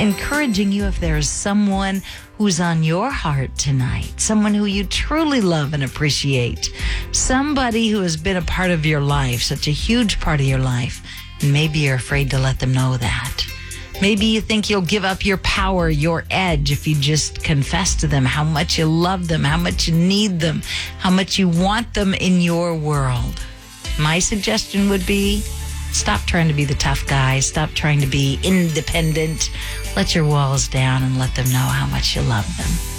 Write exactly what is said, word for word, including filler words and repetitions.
encouraging you if there's someone who's on your heart tonight, someone who you truly love and appreciate, somebody who has been a part of your life, such a huge part of your life. Maybe you're afraid to let them know that. Maybe you think you'll give up your power, your edge, if you just confess to them how much you love them, how much you need them, how much you want them in your world. My suggestion would be, stop trying to be the tough guy. Stop trying to be independent. Let your walls down and let them know how much you love them.